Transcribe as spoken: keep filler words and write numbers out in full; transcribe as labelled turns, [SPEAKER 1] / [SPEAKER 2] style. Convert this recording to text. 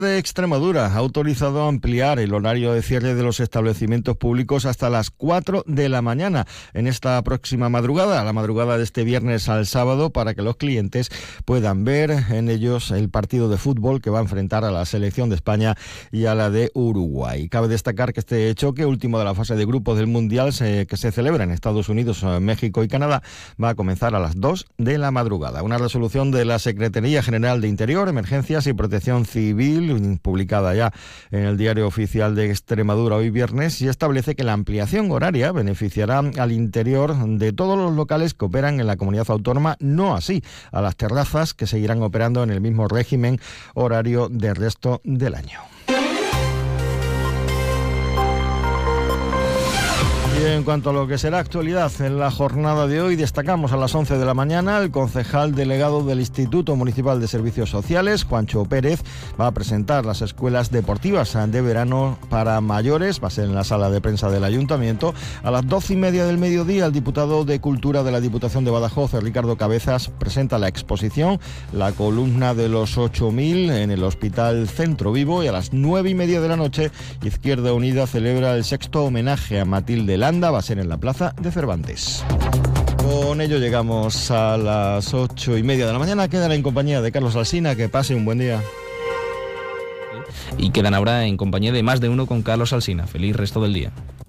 [SPEAKER 1] de Extremadura ha autorizado ampliar el horario de cierre de los establecimientos públicos hasta las cuatro de la mañana en esta próxima madrugada, la madrugada de este viernes al sábado, para que los clientes puedan ver en ellos el partido de fútbol que va a enfrentar a la selección de España y a la de Uruguay. Cabe destacar que este choque, último de la fase de grupos del Mundial, se, que se celebra en Estados Unidos, México y Canadá, va a comenzar a las dos de la madrugada. Una resolución de la Secretaría General de Interior, Emergencias y Protección Civil, publicada ya en el Diario Oficial de Extremadura hoy viernes, y establece que la ampliación horaria beneficiará al interior de todos los locales que operan en la comunidad autónoma, no así a las terrazas, que seguirán operando en el mismo régimen horario del resto del año. Y en cuanto a lo que será actualidad en la jornada de hoy, destacamos a las once de la mañana el concejal delegado del Instituto Municipal de Servicios Sociales, Juancho Pérez, va a presentar las escuelas deportivas de verano para mayores, va a ser en la sala de prensa del Ayuntamiento. A las doce y media del mediodía, el diputado de Cultura de la Diputación de Badajoz, Ricardo Cabezas, presenta la exposición La columna de los ocho mil en el Hospital Centro Vivo, y a las nueve y media de la noche, Izquierda Unida celebra el sexto homenaje a Matilde Landa, va a ser en la Plaza de Cervantes. Con ello llegamos a las ocho y media de la mañana. Quedan en compañía de Carlos Alsina. Que pase un buen día.
[SPEAKER 2] Y quedan ahora en compañía de Más de Uno con Carlos Alsina. Feliz resto del día.